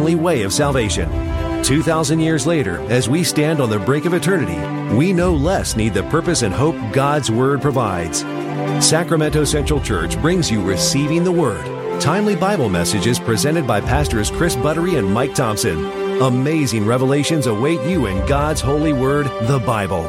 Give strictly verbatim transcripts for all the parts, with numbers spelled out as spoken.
only way of salvation. two thousand years later, as we stand on the brink of eternity, we no less need the purpose and hope God's Word provides. Sacramento Central Church brings you Receiving the Word, timely Bible messages presented by Pastors Chris Buttery and Mike Thompson. Amazing revelations await you in God's holy Word, the Bible.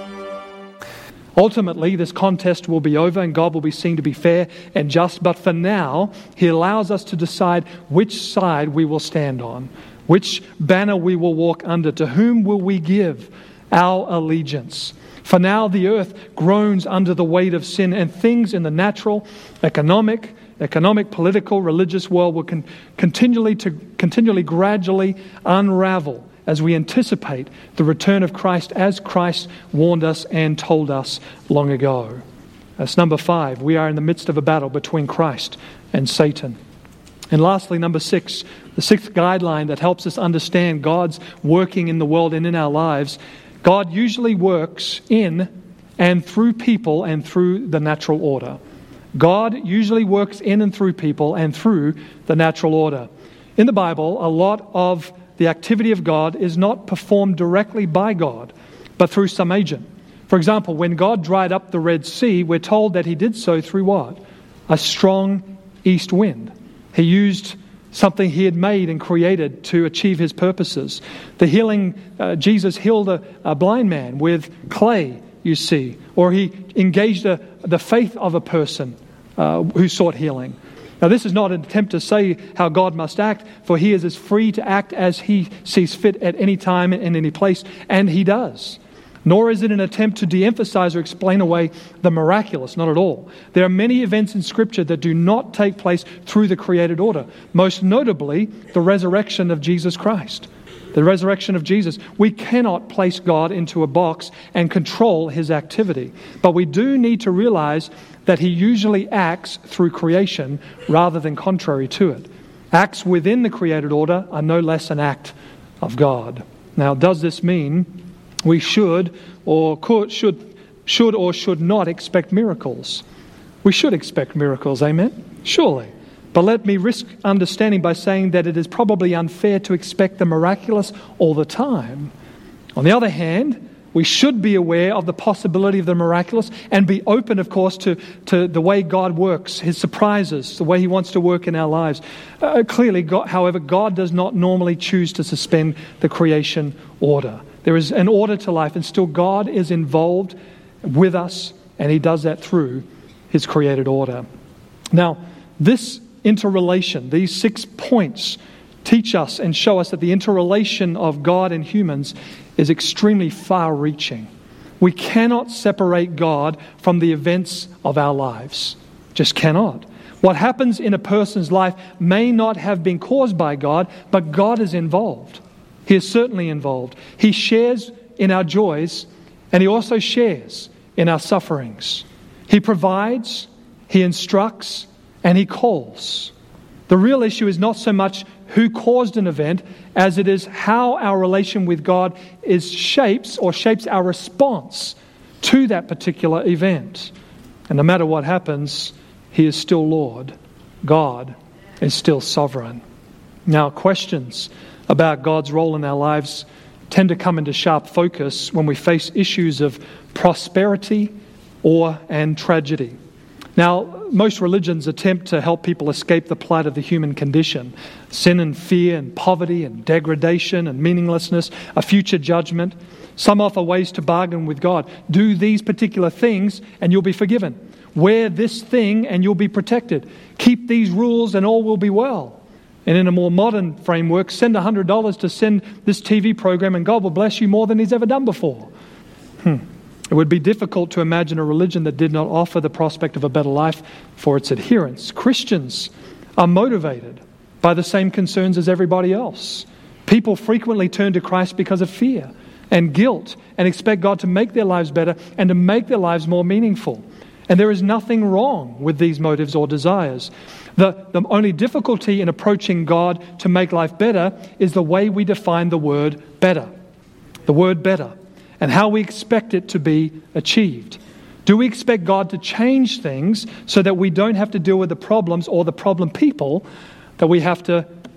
Ultimately, this contest will be over and God will be seen to be fair and just. But for now, He allows us to decide which side we will stand on, which banner we will walk under, to whom will we give our allegiance. For now, the earth groans under the weight of sin, and things in the natural, economic, economic, political, religious world will con- continually to continually, gradually unravel as we anticipate the return of Christ, as Christ warned us and told us long ago. That's number five. We are in the midst of a battle between Christ and Satan. And lastly, number six, the sixth guideline that helps us understand God's working in the world and in our lives. God usually works in and through people and through the natural order. God usually works in and through people and through the natural order. In the Bible, a lot of the activity of God is not performed directly by God, but through some agent. For example, when God dried up the Red Sea, we're told that He did so through what? A strong east wind. He used something He had made and created to achieve His purposes. The healing, uh, Jesus healed a, a blind man with clay, you see, or He engaged a, the faith of a person uh, who sought healing. Now, this is not an attempt to say how God must act, for He is as free to act as He sees fit at any time and in any place, and He does. Nor is it an attempt to de-emphasize or explain away the miraculous, not at all. There are many events in Scripture that do not take place through the created order, most notably the resurrection of Jesus Christ. The resurrection of Jesus. We cannot place God into a box and control His activity, but we do need to realize that He usually acts through creation rather than contrary to it. Acts within the created order are no less an act of God. Now, does this mean we should or could, should, should or should not expect miracles? We should expect miracles, amen? Surely. But let me risk understanding by saying that it is probably unfair to expect the miraculous all the time. On the other hand, we should be aware of the possibility of the miraculous and be open, of course, to, to the way God works, His surprises, the way He wants to work in our lives. Uh, clearly, God, however, God does not normally choose to suspend the creation order. There is an order to life, and still God is involved with us, and He does that through His created order. Now, this interrelation, these six points teach us and show us that the interrelation of God and humans is extremely far-reaching. We cannot separate God from the events of our lives. Just cannot. What happens in a person's life may not have been caused by God, but God is involved. He is certainly involved. He shares in our joys, and He also shares in our sufferings. He provides, He instructs, and He calls. The real issue is not so much who caused an event as it is how our relation with God is shapes or shapes our response to that particular event. And no matter what happens, He is still Lord. God is still sovereign. Now, questions about God's role in our lives tend to come into sharp focus when we face issues of prosperity or and tragedy. Now, most religions attempt to help people escape the plight of the human condition. Sin and fear and poverty and degradation and meaninglessness, a future judgment. Some offer ways to bargain with God. Do these particular things and you'll be forgiven. Wear this thing and you'll be protected. Keep these rules and all will be well. And in a more modern framework, send one hundred dollars to send this T V program and God will bless you more than He's ever done before. Hmm. It would be difficult to imagine a religion that did not offer the prospect of a better life for its adherents. Christians are motivated by the same concerns as everybody else. People frequently turn to Christ because of fear and guilt and expect God to make their lives better and to make their lives more meaningful. And there is nothing wrong with these motives or desires. The, the only difficulty in approaching God to make life better is the way we define the word better. The word better. And how we expect it to be achieved. Do we expect God to change things so that we don't have to deal with the problems or the problem people that we have to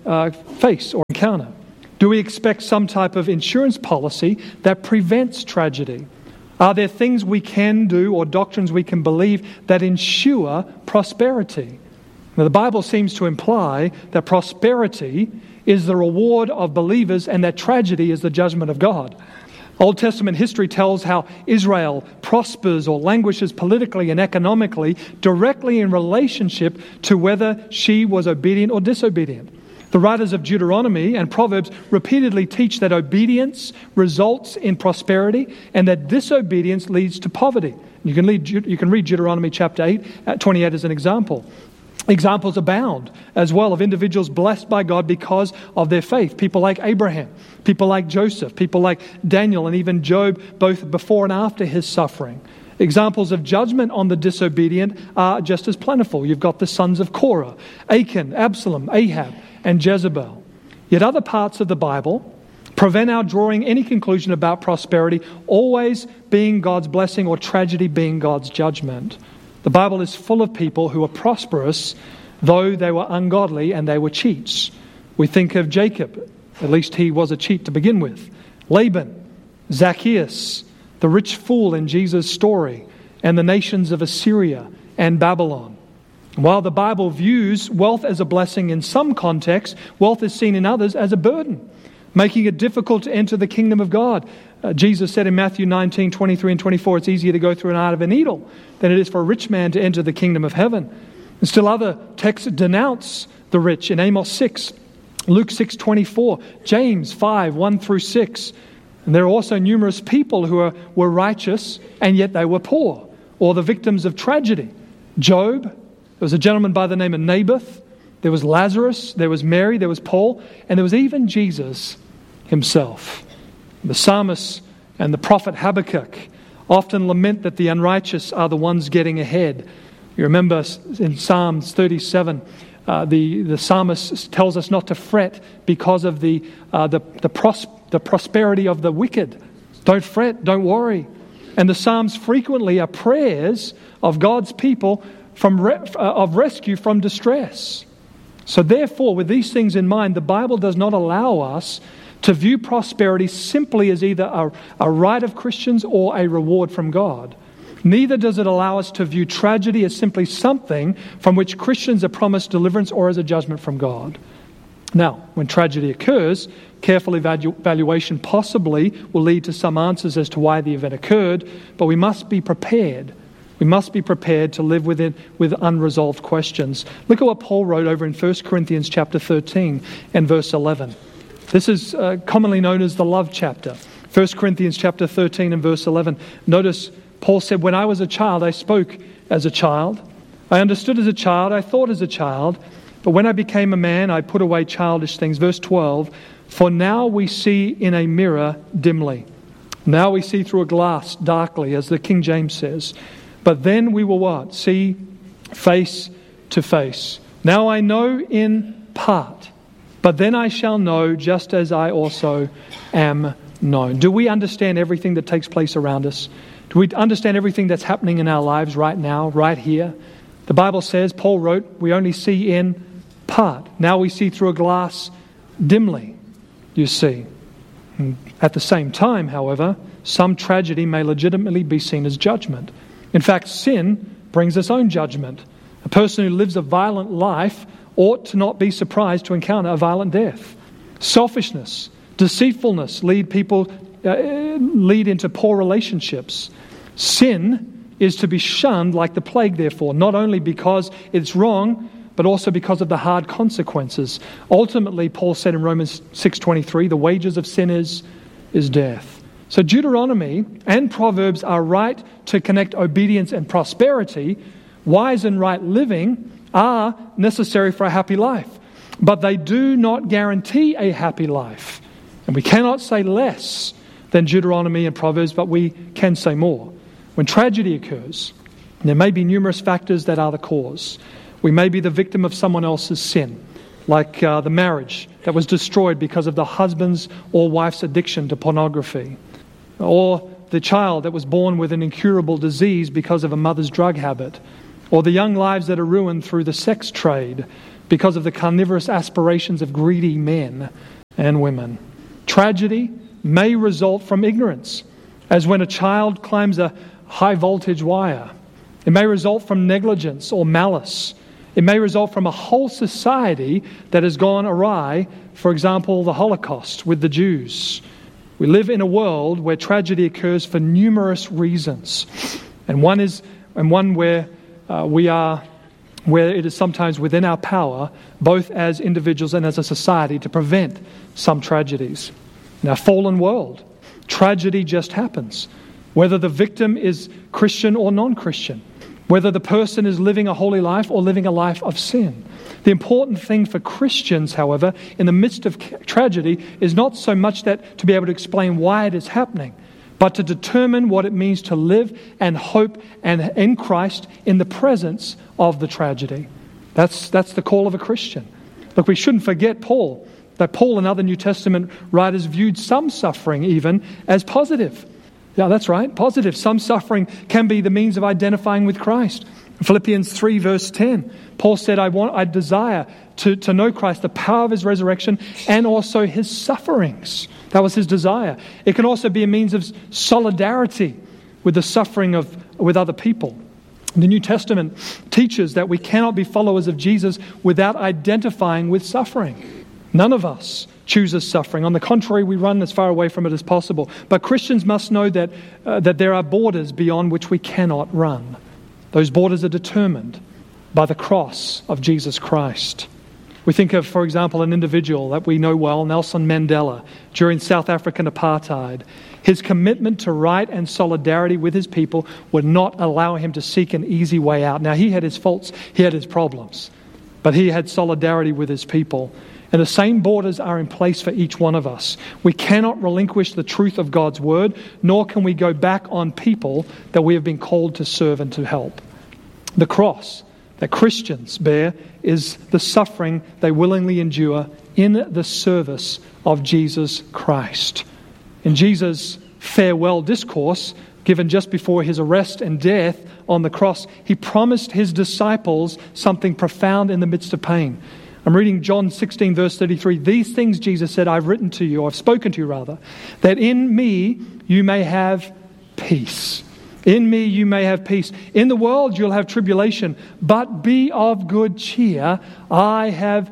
uh, face or encounter? Do we expect some type of insurance policy that prevents tragedy? Are there things we can do or doctrines we can believe that ensure prosperity? Now, the Bible seems to imply that prosperity is the reward of believers and that tragedy is the judgment of God. Old Testament history tells how Israel prospers or languishes politically and economically directly in relationship to whether she was obedient or disobedient. The writers of Deuteronomy and Proverbs repeatedly teach that obedience results in prosperity and that disobedience leads to poverty. You can read, you can read Deuteronomy chapter eight, twenty-eight as an example. Examples abound as well of individuals blessed by God because of their faith. People like Abraham, people like Joseph, people like Daniel, and even Job, both before and after his suffering. Examples of judgment on the disobedient are just as plentiful. You've got the sons of Korah, Achan, Absalom, Ahab, and Jezebel. Yet other parts of the Bible prevent our drawing any conclusion about prosperity always being God's blessing or tragedy being God's judgment. The Bible is full of people who are prosperous, though they were ungodly and they were cheats. We think of Jacob, at least he was a cheat to begin with. Laban, Zacchaeus, the rich fool in Jesus' story, and the nations of Assyria and Babylon. While the Bible views wealth as a blessing in some contexts, wealth is seen in others as a burden, making it difficult to enter the kingdom of God. Uh, Jesus said in Matthew nineteen, twenty-three and twenty-four, it's easier to go through an eye of a needle than it is for a rich man to enter the kingdom of heaven. And still other texts denounce the rich in Amos six, Luke six twenty-four, James five, one through six. And there are also numerous people who are, were righteous and yet they were poor, or the victims of tragedy. Job, there was a gentleman by the name of Naboth, there was Lazarus, there was Mary, there was Paul, and there was even Jesus himself. The psalmist and the prophet Habakkuk often lament that the unrighteous are the ones getting ahead. You remember in Psalms thirty-seven, uh, the, the psalmist tells us not to fret because of the, uh, the, the, pros- the prosperity of the wicked. Don't fret, don't worry. And the Psalms frequently are prayers of God's people from re- uh, of rescue from distress. So therefore, with these things in mind, the Bible does not allow us to view prosperity simply as either a, a right of Christians or a reward from God. Neither does it allow us to view tragedy as simply something from which Christians are promised deliverance or as a judgment from God. Now, when tragedy occurs, careful evalu- evaluation possibly will lead to some answers as to why the event occurred, but we must be prepared. We must be prepared to live with it with unresolved questions. Look at what Paul wrote over in First Corinthians chapter thirteen and verse eleven. This is uh, commonly known as the love chapter. First Corinthians chapter thirteen and verse eleven. Notice Paul said, when I was a child, I spoke as a child. I understood as a child. I thought as a child. But when I became a man, I put away childish things. Verse twelve. For now we see in a mirror dimly. Now we see through a glass darkly, as the King James says. But then we will what? See face to face. Now I know in part. But then I shall know just as I also am known. Do we understand everything that takes place around us? Do we understand everything that's happening in our lives right now, right here? The Bible says, Paul wrote, we only see in part. Now we see through a glass dimly, you see. And at the same time, however, some tragedy may legitimately be seen as judgment. In fact, sin brings its own judgment. A person who lives a violent life ought to not be surprised to encounter a violent death. Selfishness, deceitfulness lead people uh, lead into poor relationships. Sin is to be shunned like the plague, therefore, not only because it's wrong, but also because of the hard consequences. Ultimately, Paul said in Romans six twenty-three, the wages of sin is, is death. So Deuteronomy and Proverbs are right to connect obedience and prosperity. Wise and right living are necessary for a happy life, but they do not guarantee a happy life. And we cannot say less than Deuteronomy and Proverbs, but we can say more. When tragedy occurs, there may be numerous factors that are the cause. We may be the victim of someone else's sin, like uh, the marriage that was destroyed because of the husband's or wife's addiction to pornography, or the child that was born with an incurable disease because of a mother's drug habit, or the young lives that are ruined through the sex trade, because of the carnivorous aspirations of greedy men and women. Tragedy may result from ignorance, as when a child climbs a high voltage wire. It may result from negligence or malice. It may result from a whole society that has gone awry, for example, the Holocaust with the Jews. We live in a world where tragedy occurs for numerous reasons, and one is, and one where uh, we are, where it is sometimes within our power, both as individuals and as a society, to prevent some tragedies. In our fallen world, tragedy just happens, whether the victim is Christian or non-Christian, whether the person is living a holy life or living a life of sin. The important thing for Christians, however, in the midst of tragedy, is not so much that to be able to explain why it is happening, but to determine what it means to live and hope and in Christ in the presence of the tragedy. That's, that's the call of a Christian. Look, we shouldn't forget Paul, that Paul and other New Testament writers viewed some suffering even as positive. Yeah, that's right, positive. Some suffering can be the means of identifying with Christ. Philippians three verse ten, Paul said, I want, I desire to, to know Christ, the power of his resurrection, and also his sufferings. That was his desire. It can also be a means of solidarity with the suffering of with other people. The New Testament teaches that we cannot be followers of Jesus without identifying with suffering. None of us chooses suffering. On the contrary, we run as far away from it as possible. But Christians must know that uh, that there are borders beyond which we cannot run. Those borders are determined by the cross of Jesus Christ. We think of, for example, an individual that we know well, Nelson Mandela, during South African apartheid. His commitment to right and solidarity with his people would not allow him to seek an easy way out. Now, he had his faults, he had his problems, but he had solidarity with his people. And the same borders are in place for each one of us. We cannot relinquish the truth of God's word, nor can we go back on people that we have been called to serve and to help. The cross that Christians bear is the suffering they willingly endure in the service of Jesus Christ. In Jesus' farewell discourse, given just before his arrest and death on the cross, he promised his disciples something profound in the midst of pain. I'm reading John sixteen, verse thirty-three. These things, Jesus said, I've written to you, or I've spoken to you rather, that in me you may have peace. In me you may have peace. In the world you'll have tribulation, but be of good cheer. I have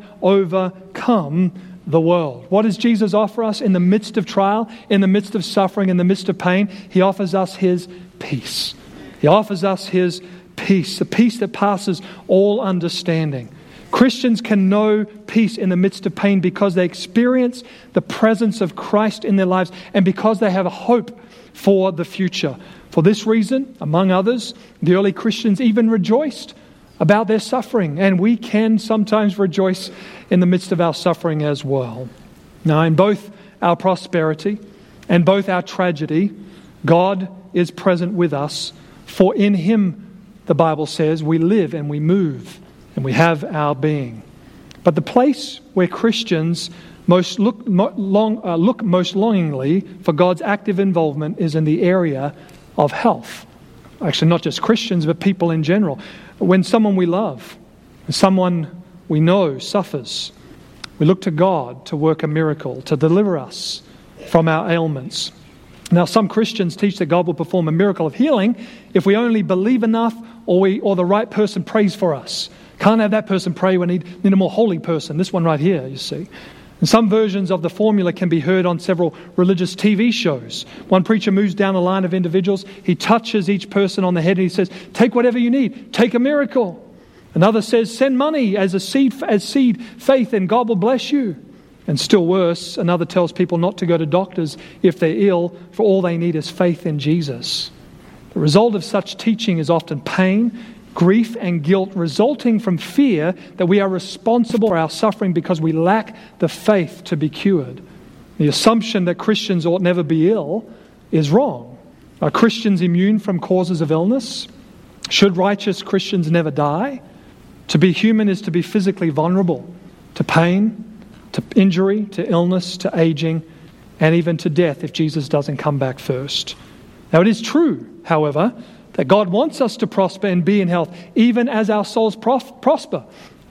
overcome the world. What does Jesus offer us in the midst of trial, in the midst of suffering, in the midst of pain? He offers us his peace. He offers us his peace, the peace that passes all understanding. Christians can know peace in the midst of pain because they experience the presence of Christ in their lives and because they have a hope for the future. For this reason, among others, the early Christians even rejoiced about their suffering, and we can sometimes rejoice in the midst of our suffering as well. Now, in both our prosperity and both our tragedy, God is present with us, for in him, the Bible says, we live and we move and we have our being. But the place where Christians most look, mo- long, uh, look most longingly for God's active involvement is in the area of health. Actually, not just Christians, but people in general. When someone we love, someone we know suffers, we look to God to work a miracle, to deliver us from our ailments. Now, some Christians teach that God will perform a miracle of healing if we only believe enough or we or the right person prays for us. Can't have that person pray, we need, need a more holy person. This one right here, you see. And some versions of the formula can be heard on several religious T V shows. One preacher moves down a line of individuals. He touches each person on the head and he says, take whatever you need. Take a miracle. Another says, send money as a seed, as seed faith and God will bless you. And still worse, another tells people not to go to doctors if they're ill, for all they need is faith in Jesus. The result of such teaching is often pain, grief and guilt resulting from fear that we are responsible for our suffering because we lack the faith to be cured. The assumption that Christians ought never be ill is wrong. Are Christians immune from causes of illness? Should righteous Christians never die? To be human is to be physically vulnerable to pain, to injury, to illness, to aging, and even to death if Jesus doesn't come back first. Now it is true, however, that God wants us to prosper and be in health, even as our souls prof- prosper.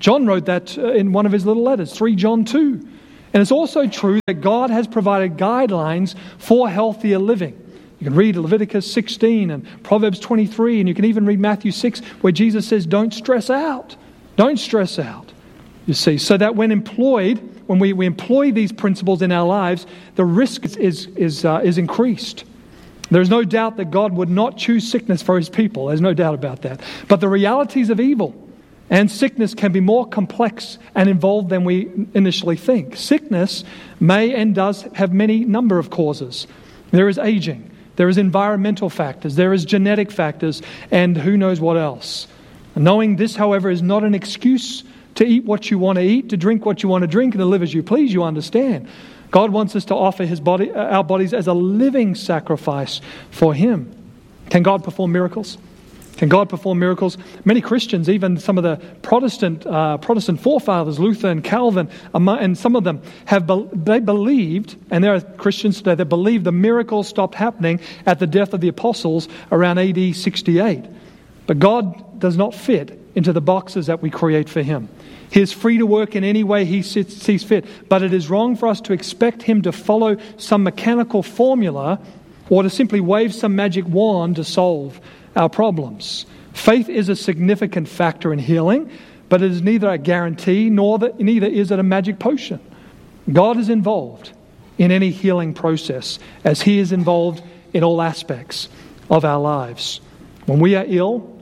John wrote that in one of his little letters, Three John two. And it's also true that God has provided guidelines for healthier living. You can read Leviticus sixteen and Proverbs twenty-three, and you can even read Matthew six, where Jesus says, don't stress out. Don't stress out. You see, so that when employed, when we, we employ these principles in our lives, the risk is, is, is, uh, is increased. There's no doubt that God would not choose sickness for his people. There's no doubt about that. But the realities of evil and sickness can be more complex and involved than we initially think. Sickness may and does have many number of causes. There is aging. There is environmental factors. There is genetic factors. And who knows what else. Knowing this, however, is not an excuse to eat what you want to eat, to drink what you want to drink, and to live as you please. You understand. God wants us to offer his body, our bodies as a living sacrifice for him. Can God perform miracles? Can God perform miracles? Many Christians, even some of the Protestant uh, Protestant forefathers, Luther and Calvin, and some of them, have be- they believed, and there are Christians today that believe the miracles stopped happening at the death of the apostles around A D sixty-eight. But God does not fit into the boxes that we create for him. He is free to work in any way he sees fit, but it is wrong for us to expect him to follow some mechanical formula or to simply wave some magic wand to solve our problems. Faith is a significant factor in healing, but it is neither a guarantee nor the, neither is it a magic potion. God is involved in any healing process as he is involved in all aspects of our lives. When we are ill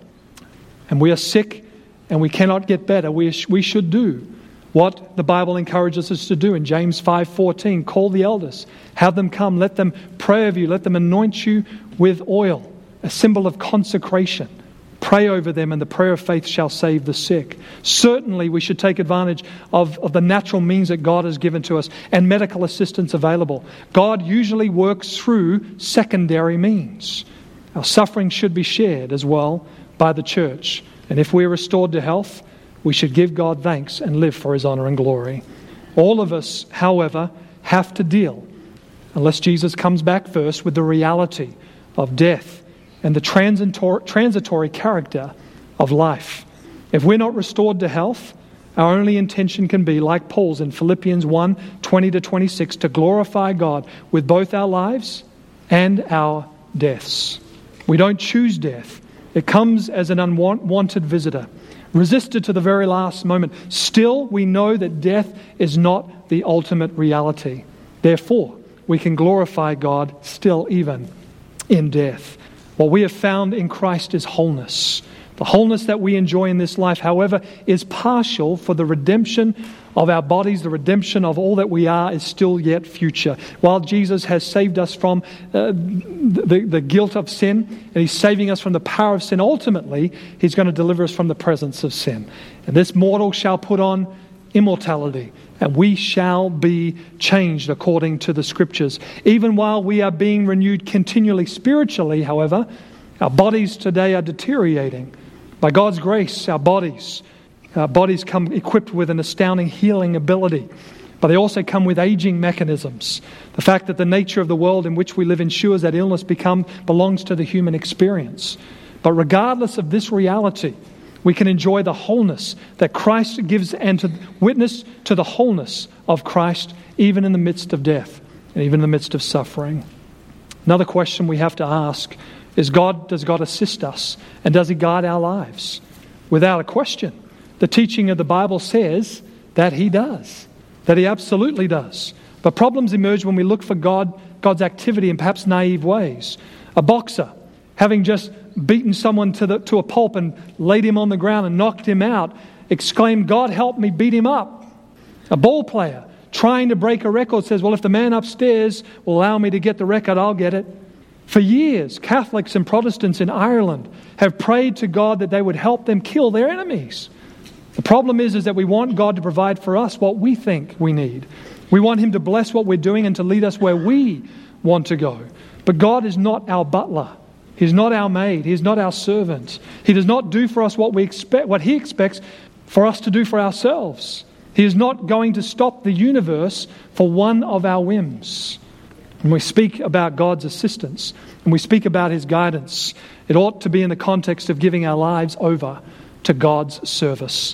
and we are sick and we cannot get better, we, we should do what the Bible encourages us to do in James five fourteen. Call the elders, have them come, let them pray over you, let them anoint you with oil, a symbol of consecration. Pray over them, and the prayer of faith shall save the sick. Certainly we should take advantage of, of the natural means that God has given to us and medical assistance available. God usually works through secondary means. Our suffering should be shared as well by the church. And if we are restored to health, we should give God thanks and live for his honor and glory. All of us, however, have to deal, unless Jesus comes back first, with the reality of death and the transitor- transitory character of life. If we're not restored to health, our only intention can be, like Paul's in Philippians one twenty to twenty-six, to glorify God with both our lives and our deaths. We don't choose death. It comes as an unwanted visitor, resisted to the very last moment. Still, we know that death is not the ultimate reality. Therefore, we can glorify God still even in death. What we have found in Christ is wholeness. The wholeness that we enjoy in this life, however, is partial, for the redemption of our bodies, the redemption of all that we are, is still yet future. While Jesus has saved us from uh, the, the guilt of sin, and he's saving us from the power of sin, ultimately, he's going to deliver us from the presence of sin. And this mortal shall put on immortality, and we shall be changed according to the Scriptures. Even while we are being renewed continually spiritually, however, our bodies today are deteriorating. By God's grace, our bodies, our bodies come equipped with an astounding healing ability, but they also come with aging mechanisms. The fact that the nature of the world in which we live ensures that illness become belongs to the human experience. But regardless of this reality, we can enjoy the wholeness that Christ gives and to witness to the wholeness of Christ even in the midst of death and even in the midst of suffering. Another question we have to ask is, God, does God assist us, and does he guide our lives? Without a question, the teaching of the Bible says that he does, that he absolutely does. But problems emerge when we look for God, God's activity in perhaps naive ways. A boxer, having just beaten someone to, the, to a pulp and laid him on the ground and knocked him out, exclaimed, "God help me beat him up." A ball player trying to break a record says, "Well, if the man upstairs will allow me to get the record, I'll get it." For years, Catholics and Protestants in Ireland have prayed to God that they would help them kill their enemies. The problem is, is that we want God to provide for us what we think we need. We want him to bless what we're doing and to lead us where we want to go. But God is not our butler. He's not our maid. He's not our servant. He does not do for us what we expect, what he expects for us to do for ourselves. He is not going to stop the universe for one of our whims. When we speak about God's assistance and we speak about his guidance, it ought to be in the context of giving our lives over to God's service.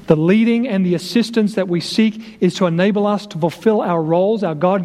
The leading and the assistance that we seek is to enable us to fulfill our roles, our God